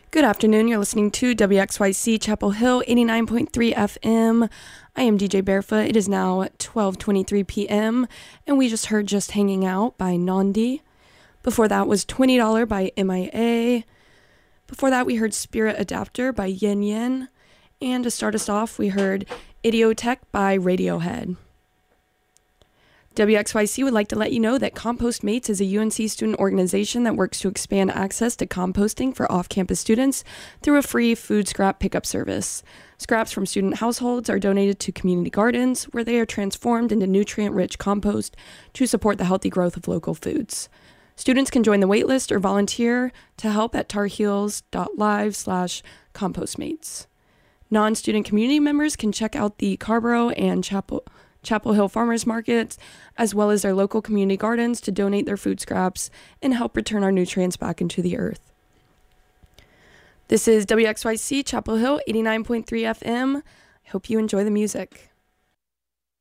Good afternoon. You're listening to WXYC Chapel Hill 89.3 FM. I am DJ Barefoot. It is now 12:23 p.m. and we just heard Just Hanging Out by Nandi. Before that was $20 by MIA. Before that we heard Spirit Adapter by Yin Yin. And to start us off we heard Idiotech by Radiohead. WXYC would like to let you know that Compost Mates is a UNC student organization that works to expand access to composting for off-campus students through a free food scrap pickup service. Scraps from student households are donated to community gardens, where they are transformed into nutrient-rich compost to support the healthy growth of local foods. Students can join the waitlist or volunteer to help at tarheels.live/compostmates. Non-student community members can check out the Carborough and Chapel Hill Farmers Markets, as well as their local community gardens to donate their food scraps and help return our nutrients back into the earth. This is WXYC Chapel Hill 89.3 FM. I hope you enjoy the music.